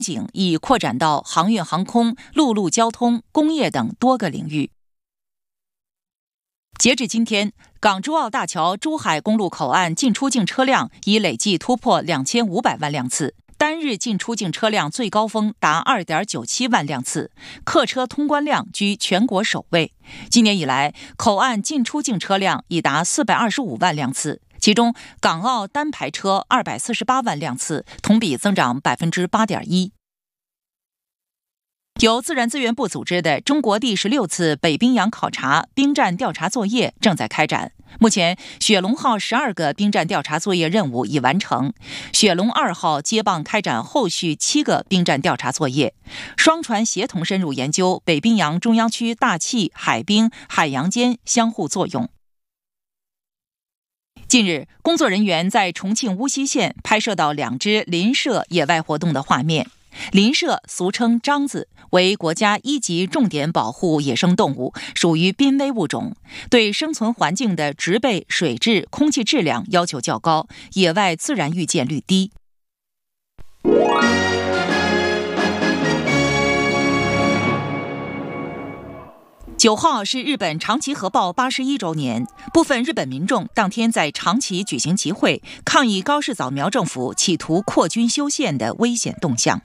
景已扩展到航运航空、陆路交通、工业等多个领域。截至今天，港珠澳大桥珠海公路口岸进出境车辆已累计突破2500万辆次，单日进出境车辆最高峰达2.97万辆次，客车通关量居全国首位。今年以来，口岸进出境车辆已达425万辆次，其中港澳单排车248万辆次，同比增长8.1%。由自然资源部组织的中国第16次北冰洋考察兵站调查作业正在开展。目前，雪龙号12个兵站调查作业任务已完成，雪龙2号接棒开展后续7个兵站调查作业，双船协同深入研究北冰洋中央区大气、海冰、海洋间相互作用。近日，工作人员在重庆乌溪县拍摄到2只林麝野外活动的画面。林麝俗称獐子，为国家1级重点保护野生动物，属于濒危物种，对生存环境的植被、水质、空气质量要求较高，野外自然遇见率低。9号是日本长崎核爆81周年，部分日本民众当天在长崎举行集会，抗议高市早苗政府企图扩军修宪的危险动向。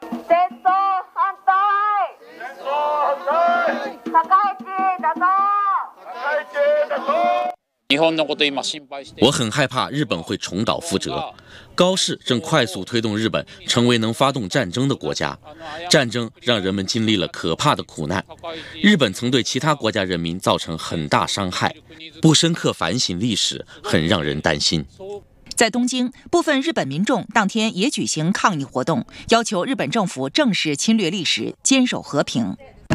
我很害怕日本会重蹈覆辙。高市正快速推动日本成为能发动战争的国家，战争让人们经历了可怕的苦难。日本曾对其他国家人民造成很大伤害，不深刻反省历史，很让人担心。 在东京，部分日本民众当天也举行抗议活动，要求日本政府正视侵略历史，坚守和平。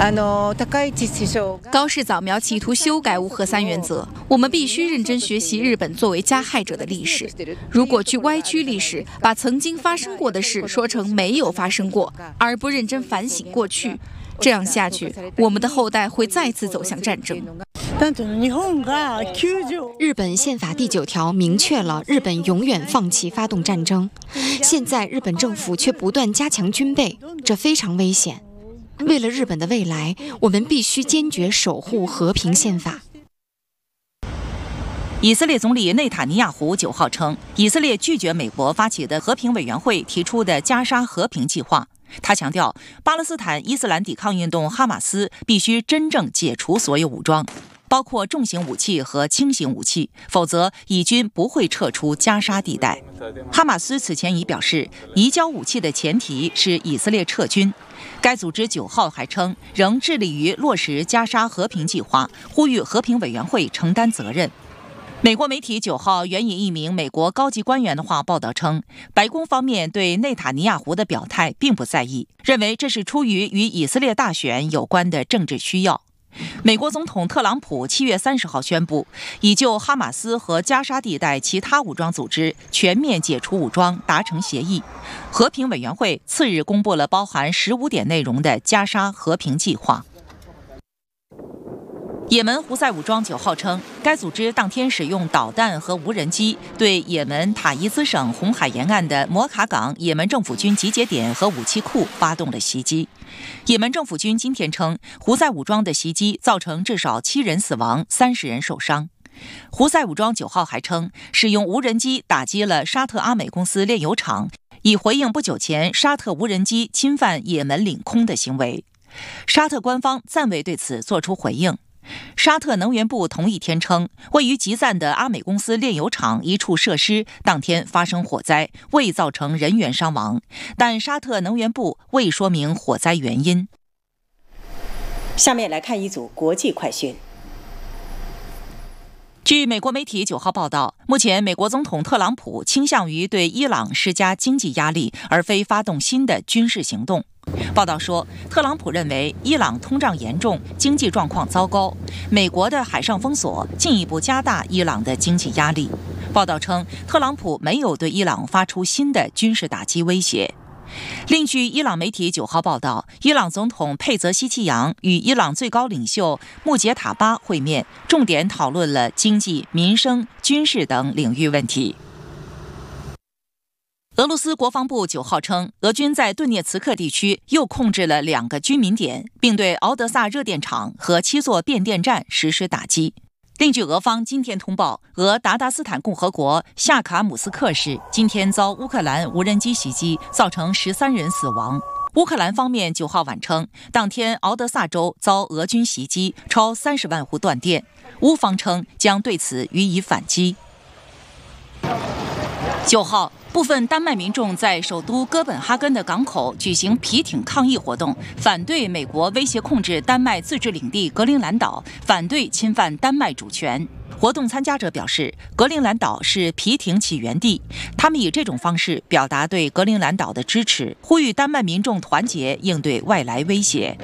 高市早苗企图修改无核三原则，我们必须认真学习日本作为加害者的历史。如果去歪曲历史，把曾经发生过的事说成没有发生过，而不认真反省过去，这样下去，我们的后代会再次走向战争。 日本宪法第9条明确了日本永远放弃发动战争，现在日本政府却不断加强军备，这非常危险。为了日本的未来，我们必须坚决守护和平宪法。 以色列总理内塔尼亚胡9号称，以色列拒绝美国发起的和平委员会提出的加沙和平计划。他强调，巴勒斯坦伊斯兰抵抗运动哈马斯必须真正解除所有武装，包括重型武器和轻型武器，否则以军不会撤出加沙地带。哈马斯此前已表示，移交武器的前提是以色列撤军。该组织9号还称，仍致力于落实加沙和平计划，呼吁和平委员会承担责任。美国媒体9号援引一名美国高级官员的话报道称，白宫方面对内塔尼亚胡的表态并不在意，认为这是出于与以色列大选有关的政治需要。美国总统特朗普7月30号宣布，已就哈马斯和加沙地带其他武装组织全面解除武装达成协议。和平委员会次日公布了包含15点内容的加沙和平计划。也门胡塞武装9号称，该组织当天使用导弹和无人机对也门塔伊兹省红海沿岸的摩卡港也门政府军集结点和武器库发动了袭击。也门政府军今天称，胡塞武装的袭击造成至少7人死亡，30人受伤。胡塞武装9号还称，使用无人机打击了沙特阿美公司炼油厂，以回应不久前沙特无人机侵犯也门领空的行为。沙特官方暂未对此作出回应。沙特能源部同一天称，位于吉赞的阿美公司炼油厂一处设施当天发生火灾，未造成人员伤亡，但沙特能源部未说明火灾原因。 下面来看一组国际快讯。 据美国媒体9号报道，目前美国总统特朗普倾向于对伊朗施加经济压力，而非发动新的军事行动。报道说，特朗普认为伊朗通胀严重，经济状况糟糕，美国的海上封锁进一步加大伊朗的经济压力。报道称，特朗普没有对伊朗发出新的军事打击威胁。另据伊朗媒体9号报道，伊朗总统佩泽希奇扬与伊朗最高领袖穆杰塔巴会面，重点讨论了经济、民生、军事等领域问题。 俄罗斯国防部9号称，俄军在顿涅茨克地区又控制了2个居民点，并对敖德萨热电厂和7座变电站实施打击。另据俄方今天通报，俄达达斯坦共和国夏卡姆斯克市今天遭乌克兰无人机袭击，造成13人死亡。乌克兰方面9号晚称，当天敖德萨州遭俄军袭击，超30万户断电。乌方称将对此予以反击。9号，部分丹麦民众在首都哥本哈根的港口举行皮艇抗议活动，反对美国威胁控制丹麦自治领地格陵兰岛，反对侵犯丹麦主权。活动参加者表示，格陵兰岛是皮艇起源地，他们以这种方式表达对格陵兰岛的支持，呼吁丹麦民众团结应对外来威胁。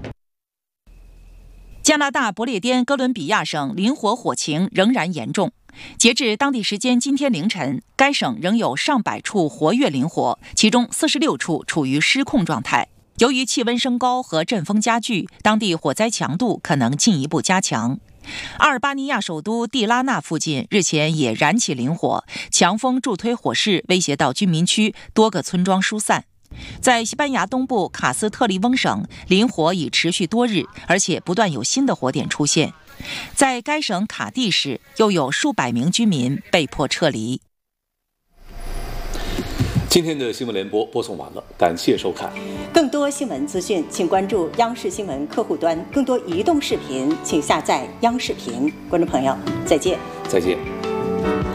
加拿大不列颠哥伦比亚省林火火情仍然严重。截至当地时间今天凌晨，该省仍有上百处活跃林火，其中46处处于失控状态。由于气温升高和阵风加剧，当地火灾强度可能进一步加强。阿尔巴尼亚首都蒂拉纳附近日前也燃起林火，强风助推火势，威胁到居民区，多个村庄疏散。在西班牙东部卡斯特利翁省，林火已持续多日，而且不断有新的火点出现。在该省卡蒂市，又有数百名居民被迫撤离。 今天的新闻联播播送完了，感谢收看。 更多新闻资讯，请关注央视新闻客户端；更多移动视频，请下载央视频。观众朋友，再见。 再见。